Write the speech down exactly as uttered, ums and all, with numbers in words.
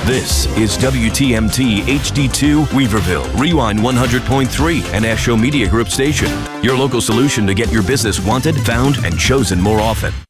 This is W T M T H D two Weaverville, Rewind one hundred point three, an Asho Media Group station. Your local solution to get your business wanted, found, and chosen more often.